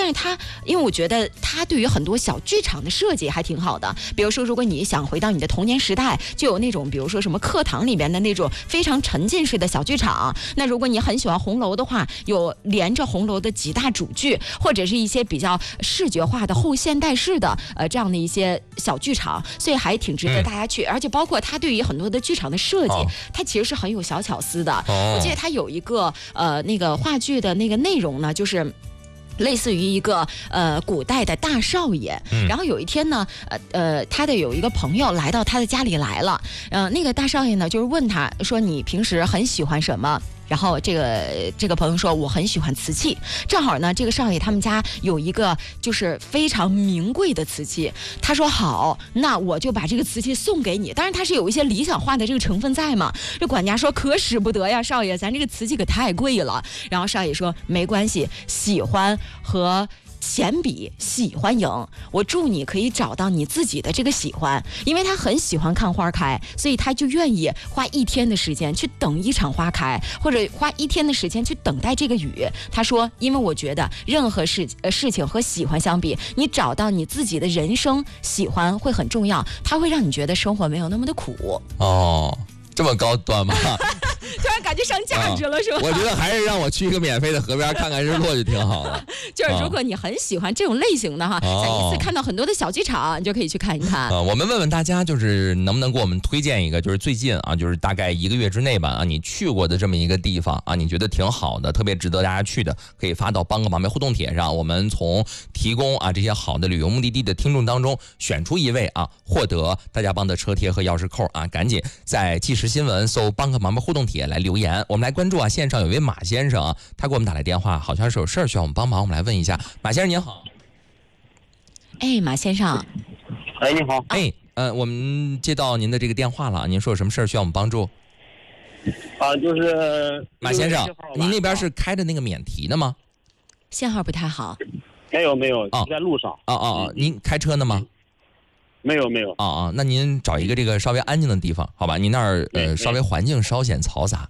但是它因为我觉得它对于很多小剧场的设计还挺好的。比如说，如果你想回到你的童年时代，就有那种比如说什么课堂里面的那种非常沉浸式的小剧场。那如果你很喜欢红楼的话，有连着红楼的几大主剧，或者是一些比较视觉化的后现代式的这样的一些小剧场，所以还挺值得大家去。而且包括它对于很多的剧场的设计，它其实是很有小巧思的。我记得它有一个那个话剧的那个内容呢，就是类似于一个古代的大少爷，然后有一天呢，他的有一个朋友来到他的家里来了，那个大少爷呢就是问他说：“你平时很喜欢什么？”然后这个朋友说我很喜欢瓷器，正好呢这个少爷他们家有一个就是非常名贵的瓷器，他说好，那我就把这个瓷器送给你。当然他是有一些理想化的这个成分在嘛。这管家说可使不得呀，少爷，咱这个瓷器可太贵了。然后少爷说没关系，喜欢和钱比喜欢赢，我祝你可以找到你自己的这个喜欢。因为他很喜欢看花开，所以他就愿意花一天的时间去等一场花开，或者花一天的时间去等待这个雨。他说因为我觉得任何事情和喜欢相比，你找到你自己的人生喜欢会很重要，它会让你觉得生活没有那么的苦。 这么高端吗？ 突然感觉上价值了，是吧？ 我觉得还是让我去一个免费的河边看看日落就挺好的。 就是如果你很喜欢这种类型的哈，在一次看到很多的小剧场，你就可以去看一看。 我们问问大家，就是能不能给我们推荐一个，就是最近啊，就是大概1个月之内吧啊，你去过的这么一个地方啊，你觉得挺好的，特别值得大家去的，可以发到帮个忙呗互动帖上，我们从提供啊这些好的旅游目的地的听众当中选出一位啊，获得大家帮的车贴和钥匙扣啊，赶紧在即时新闻搜帮个忙吧互动帖来留言。我们来关注啊，线上有位马先生啊，他给我们打来电话，好像是有事儿需要我们帮忙，我们来问一下。马先生您好。 马先生。 你好。 我们接到您的这个电话了，您说有什么事儿需要我们帮助？ 就是马先生，您那边是开着那个免提的吗？ 信号不太好。 没有，在路上。 您开车呢吗？ 没有。 那您找一个这个稍微安静的地方，好吧？您那儿稍微环境稍显嘈杂。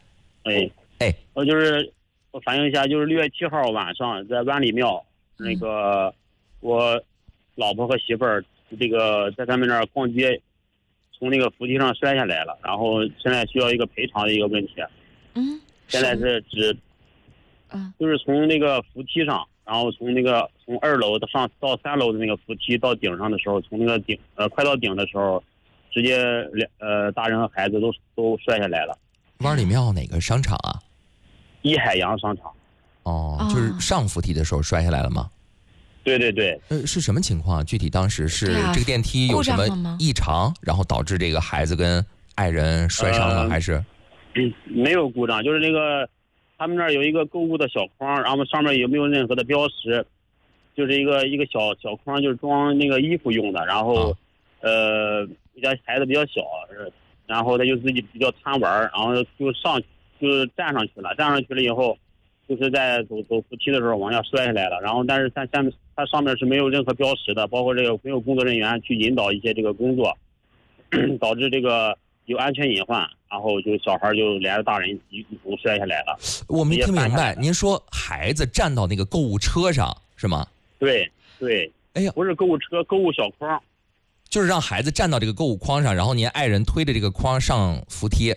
我反映一下，就是6月7号晚上在万里庙，那个我老婆和媳妇儿这个在他们那儿逛街，从那个扶梯上摔下来了，然后现在需要一个赔偿的一个问题。现在是就是从那个扶梯上，然后从2楼上到3楼的那个扶梯到顶上的时候，从那个快到顶的时候，直接大人和孩子都摔下来了。 湾里庙哪个商场啊？ 一海洋商场。 就是上扶梯的时候摔下来了吗？ 对。 是什么情况？具体当时是这个电梯有什么异常，然后导致这个孩子跟爱人摔伤了，还是？ 没有故障，就是那个他们那儿有一个购物的小筐，然后上面也没有任何的标识，就是一个小筐，就是装那个衣服用的。然后比较孩子比较小，然后他就自己比较贪玩，然后就站上去了。站上去了以后，就是在走扶梯的时候往下摔下来了。然后但是它上面是没有任何标识的，包括这个没有工作人员去引导一些这个工作，导致这个有安全隐患，然后就小孩就连着大人一同摔下来了。 我没听明白，您说孩子站到那个购物车上是吗？ 对。 哎呀， 不是购物车，购物小筐。 就是让孩子站到这个购物筐上，然后您爱人推着这个筐上扶梯。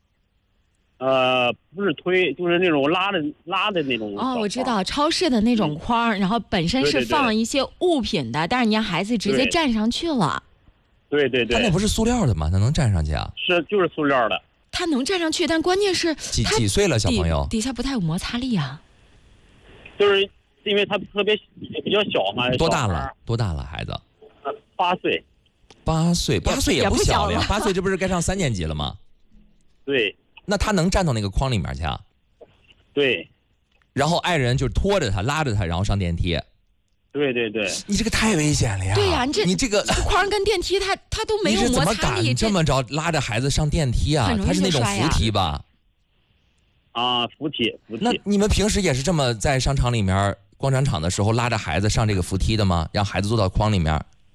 不是推，就是那种拉的那种。 我知道，超市的那种筐，然后本身是放一些物品的，但是您孩子直接站上去了。 对。 他那不是塑料的吗？他能站上去啊？ 就是塑料的。 他能站上去，但关键是几岁了小朋友？ 底下不太有摩擦力啊。 就是因为他比较小嘛。 多大了孩子 ？8岁。 8岁也不小了呀，8岁这不是该上3年级了吗？ 对。 那他能站到那个筐里面去啊？ 对。 然后爱人就拖着他拉着他，然后上电梯。 对。 你这个太危险了呀！ 对呀， 你这个筐跟电梯它都没有摩擦力， 你是怎么敢这么着拉着孩子上电梯啊？它是那种扶梯吧？ 扶梯。 那你们平时也是这么在商场里面逛商场的时候拉着孩子上这个扶梯的吗？让孩子坐到筐里面？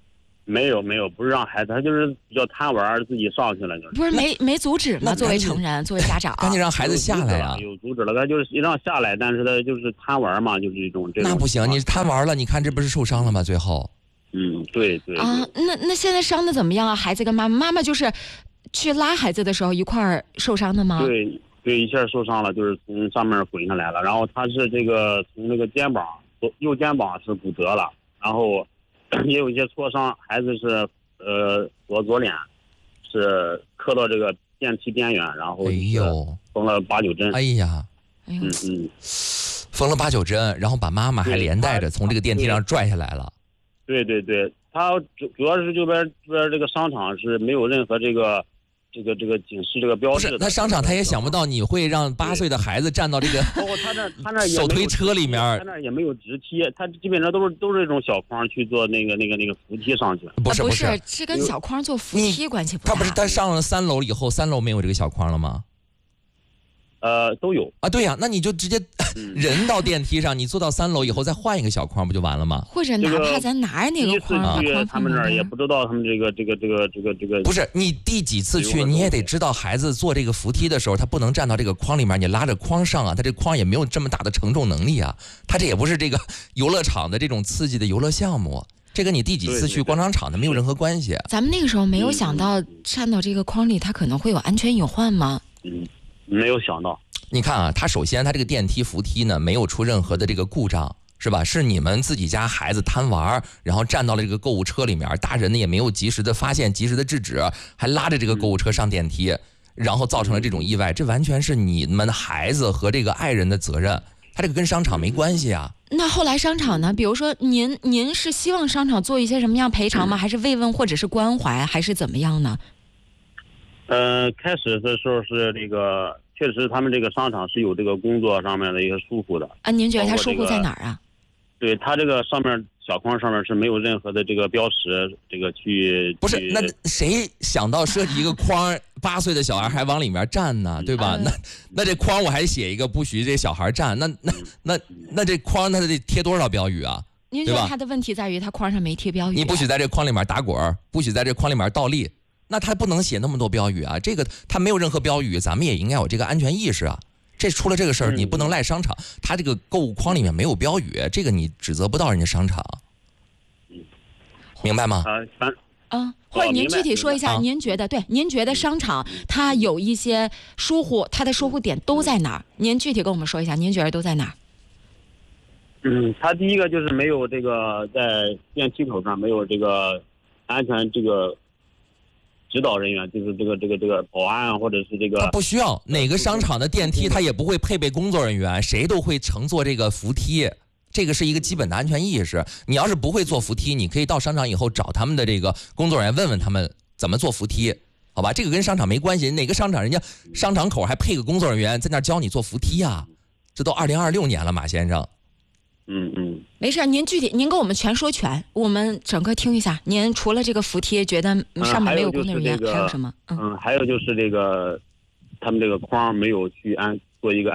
没有，不是让孩子，他就是比较贪玩，自己上去了，就是。 不是没阻止吗？作为成人，作为家长， 赶紧让孩子下来啊！ 有阻止了，他就是让下来，但是他就是贪玩嘛，就是这种。 那不行，你贪玩了，你看这不是受伤了吗？最后。 对。 啊，那现在伤的怎么样啊？孩子跟妈妈就是去拉孩子的时候一块儿受伤的吗？ 对，一下受伤了，就是从上面滚下来了，然后他是这个从那个肩膀，右肩膀是骨折了，然后也有一些挫伤，孩子是左脸是磕到这个电梯边缘，然后缝了8、9针。 哎呀，缝了8、9针，然后把妈妈还连带着从这个电梯上拽下来了。 对，他主要是这边这个商场是没有任何这个警示这个标志的。 不是，那商场他也想不到你会让8岁的孩子站到这个包括他那手推车里面， 他那也没有直梯，他基本上都是这种小筐去做那个扶梯上去。 不是， 这跟小筐做扶梯关系不大。 他不是他上了3楼以后，3楼没有这个小筐了吗？ 都有啊，对呀，那你就直接人到电梯上，你坐到3楼以后再换一个小筐不就完了吗？ 或者哪怕咱拿着那个筐， 他们那儿也不知道他们这个。 不是，你第几次去你也得知道，孩子坐这个扶梯的时候，他不能站到这个筐里面，你拉着筐上啊，他这筐也没有这么大的承重能力啊，他这也不是这个游乐场的这种刺激的游乐项目。这跟你第几次去广场场的没有任何关系。 咱们那个时候没有想到站到这个筐里，它可能会有安全隐患吗？ 没有想到。 你看啊，他首先他这个电梯扶梯呢没有出任何的这个故障，是吧？是你们自己家孩子贪玩，然后站到了这个购物车里面，大人呢也没有及时的发现，及时的制止，还拉着这个购物车上电梯，然后造成了这种意外。这完全是你们的孩子和这个爱人的责任，他这个跟商场没关系啊。 那后来商场呢？比如说您是希望商场做一些什么样赔偿吗？还是慰问或者是关怀，还是怎么样呢？ 开始的时候是这个，确实他们这个商场是有这个工作上面的一个疏忽的。 啊，您觉得他疏忽在哪儿啊？ 对，他这个上面小筐上面是没有任何的这个标识，这个去不是，那谁想到设计一个筐，8岁的小孩还往里面站呢，对吧？那这筐我还写一个不许这小孩站，那这筐他得贴多少标语啊？ 您觉得他的问题在于他筐上没贴标语？ 你不许在这筐里面打滚，不许在这筐里面倒立。那他不能写那么多标语啊，这个他没有任何标语，咱们也应该有这个安全意识啊。这出了这个事儿，你不能赖商场，他这个购物筐里面没有标语，这个你指责不到人家商场，明白吗？ 或者您具体说一下，您觉得商场它有一些疏忽，它的疏忽点都在哪儿？您具体跟我们说一下，您觉得都在哪儿？ 他第一个就是没有这个在电梯口上没有这个安全这个指导人员，就是这个保安或者是这个。 他不需要，哪个商场的电梯他也不会配备工作人员，谁都会乘坐这个扶梯，这个是一个基本的安全意识。你要是不会坐扶梯，你可以到商场以后找他们的这个工作人员，问问他们怎么坐扶梯，好吧？这个跟商场没关系，哪个商场人家商场口还配个工作人员在那教你坐扶梯啊？这都2026年了，马先生。 没事，您具体您跟我们全说全，我们整个听一下。您除了这个扶梯，觉得上面没有工作人员，还有什么？ 还有就是这个他们这个筐没有去做一个